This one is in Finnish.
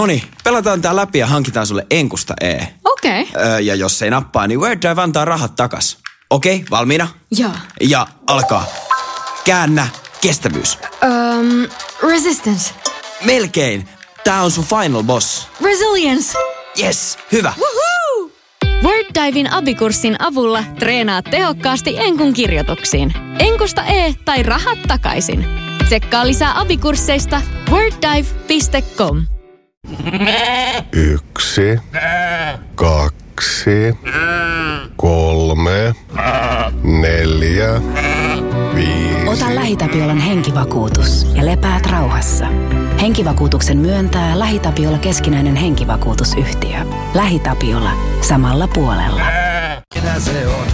Noniin, pelataan tää läpi ja hankitaan sulle Enkusta E. Okei. Ja jos ei nappaa, niin WordDrive antaa rahat takas. Okei, valmiina? Joo. Ja alkaa. Käännä kestävyys. Resistance. Melkein. Tää on sun final boss. Resilience. Yes, hyvä. Woohoo! WordDiven abikurssin avulla treenaat tehokkaasti Enkun kirjoituksiin. Enkusta E tai rahat takaisin. Tsekkaa lisää abikursseista worddive.com. 1, 2, 3, 4, 5. Ota LähiTapiolan henkivakuutus ja lepäät rauhassa. Henkivakuutuksen myöntää LähiTapiola keskinäinen henkivakuutusyhtiö. LähiTapiola. Samalla puolella.